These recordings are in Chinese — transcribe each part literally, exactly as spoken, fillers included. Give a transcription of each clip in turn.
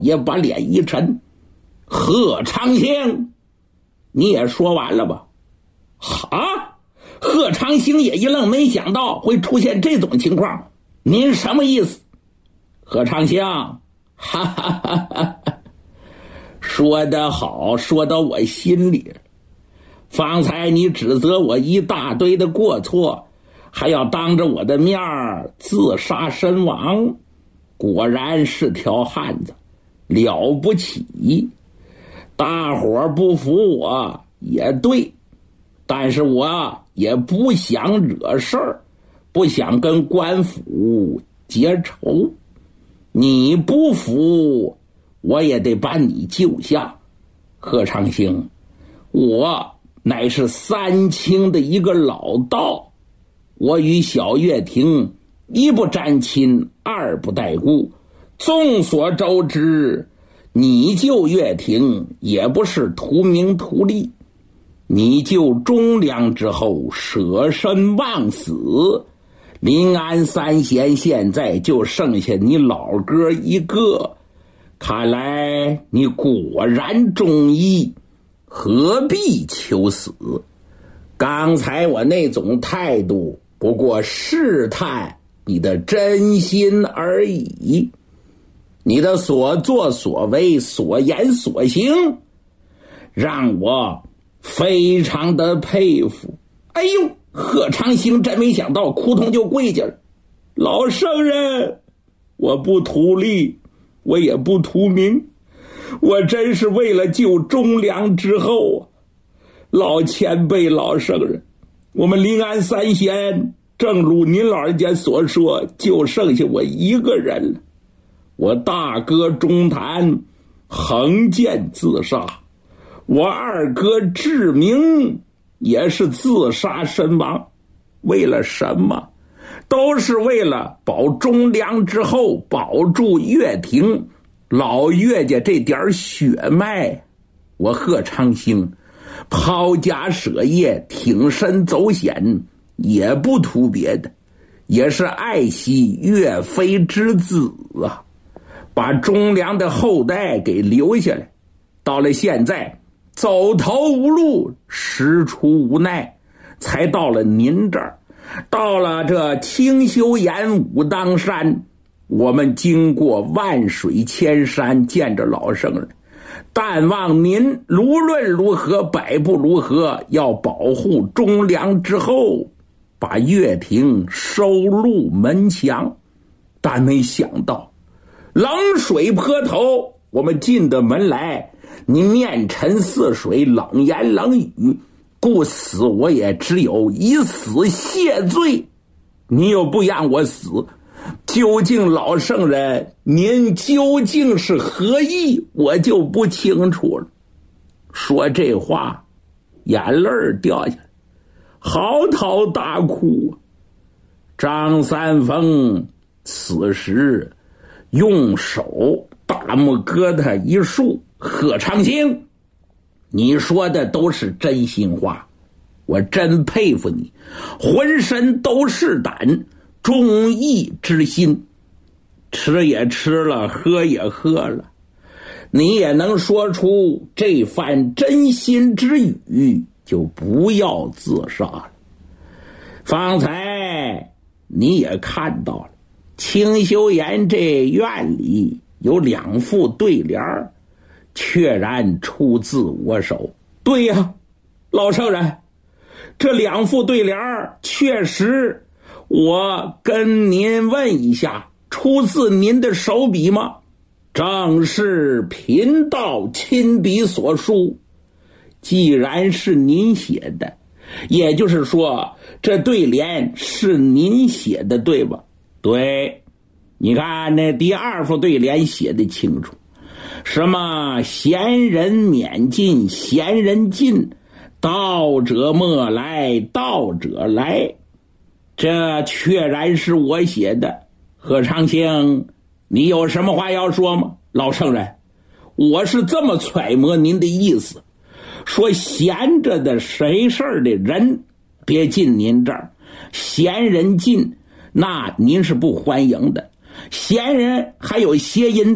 也把脸一沉。贺长兴，你也说完了吧？啊！贺长兴也一愣，没想到会出现这种情况。您什么意思？贺长兴，哈哈哈哈，说得好，说到我心里。方才你指责我一大堆的过错，还要当着我的面自杀身亡，果然是条汉子，了不起。大伙不服我也对，但是我也不想惹事儿，不想跟官府结仇。你不服，我也得把你救下。贺长兴，我乃是三清的一个老道，我与小月亭一不沾亲，二不带故。众所周知，你救月亭也不是图名图利，你救忠良之后舍身忘死，临安三贤现在就剩下你老哥一个，看来你果然忠义，何必求死？刚才我那种态度不过试探你的真心而已，你的所作所为所言所行让我非常的佩服。哎呦，贺长兴真没想到，扑通就跪下了。老圣人，我不图利，我也不图名，我真是为了救忠良之后。老前辈老圣人，我们临安三贤正如您老人家所说，就剩下我一个人了。我大哥中坛横剑自杀，我二哥志明也是自杀身亡。为了什么？都是为了保忠良之后，保住岳亭老岳家这点血脉。我贺长兴抛家舍业，挺身走险，也不图别的，也是爱惜岳飞之子啊，把忠良的后代给留下来。到了现在走投无路，实出无奈，才到了您这儿。到了这清修岩武当山，我们经过万水千山，见着老圣人，但望您无论如何，百步如何，要保护忠良之后，把岳亭收入门墙。但没想到冷水泼头，我们进的门来，你面沉似水，冷言冷语，故死我也只有以死谢罪。你又不让我死，究竟老圣人您究竟是何意，我就不清楚了。说这话眼泪掉下来，嚎啕大哭。张三丰此时用手大拇疙瘩一竖，贺长兴，你说的都是真心话，我真佩服你，浑身都是胆，忠义之心。吃也吃了，喝也喝了，你也能说出这番真心之语，就不要自杀了。方才你也看到了，清修岩这院里有两副对联，确然出自我手。对呀，老圣人，这两副对联确实，我跟您问一下，出自您的手笔吗？正是贫道亲笔所书。既然是您写的，也就是说这对联是您写的，对吧？对，你看那第二副对联写的清楚，什么贤人免进，贤人进，道者莫来，道者来，这确然是我写的。贺长兴，你有什么话要说吗？老圣人，我是这么揣摩您的意思，说闲着的谁事儿的人别进您这儿，闲人进，那您是不欢迎的。闲人还有谐音，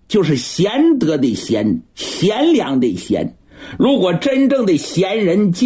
就是贤德的贤，贤良的贤。如果真正的贤人